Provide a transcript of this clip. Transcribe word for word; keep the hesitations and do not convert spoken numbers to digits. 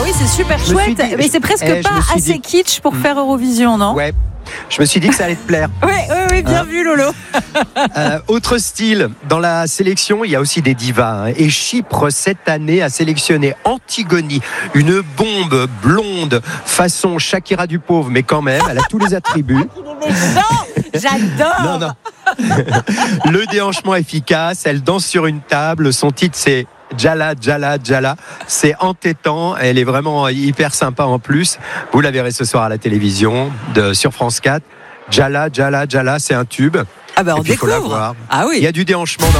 oui, c'est super Je me suis chouette. dit- Mais c'est presque eh, je pas me suis assez dit- kitsch pour faire Eurovision, non? Ouais. Je me suis dit que ça allait te plaire. Oui, oui, oui, bien Hein vu, Lolo. Euh, autre style, dans la sélection, il y a aussi des divas. hein. Et Chypre, cette année, a sélectionné Antigone, une bombe blonde, façon Shakira du pauvre, mais quand même, elle a tous les attributs. Il est méchant. J'adore. Non, non. Le déhanchement efficace, elle danse sur une table. Son titre, c'est Djala, Djala, Djala. C'est entêtant. Elle est vraiment hyper sympa en plus. Vous la verrez ce soir à la télévision de, sur France quatre. Djala, Djala, Djala, c'est un tube. Ah ben on Et puis, il faut la découvre. voir. Ah oui. Il y a du déhanchement dans